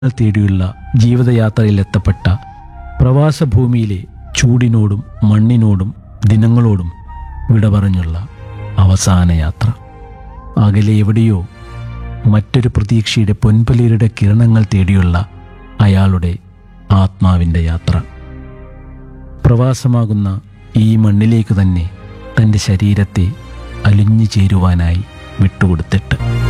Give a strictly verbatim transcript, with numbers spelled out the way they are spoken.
തേടിയുള്ള ജീവിതയാത്രയിലെത്തപ്പെട്ട പ്രവാസഭൂമിയിലെ ചൂടിനോടും മണ്ണിനോടും ദിനങ്ങളോടും വിട പറഞ്ഞുള്ള അവസാന യാത്ര. അകലെ എവിടെയോ മറ്റൊരു പ്രതീക്ഷയുടെ പൊൻപലിയുടെ കിരണങ്ങൾ തേടിയുള്ള അയാളുടെ ആത്മാവിൻ്റെ യാത്ര. പ്രവാസമാകുന്ന ഈ മണ്ണിലേക്ക് തന്നെ തൻ്റെ ശരീരത്തെ അലിഞ്ഞു ചേരുവാനായി വിട്ടുകൊടുത്തിട്ട്